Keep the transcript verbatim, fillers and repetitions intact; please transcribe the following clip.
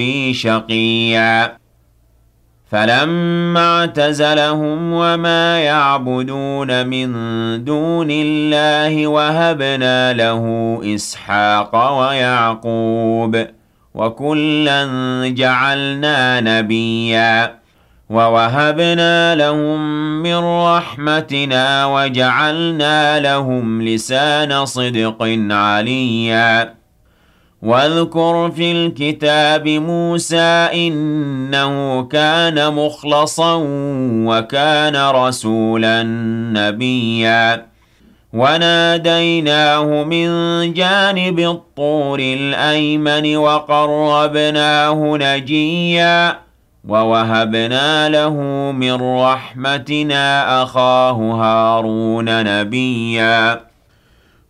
شقيا فلما اعتزلهم وما يعبدون من دون الله وهبنا له إسحاق ويعقوب وكلا جعلنا نبيا ووهبنا لهم من رحمتنا وجعلنا لهم لسان صدق عليا واذكر في الكتاب موسى إنه كان مخلصا وكان رسولا نبيا وناديناه من جانب الطور الأيمن وقربناه نجيا ووهبنا له من رحمتنا أخاه هارون نبيا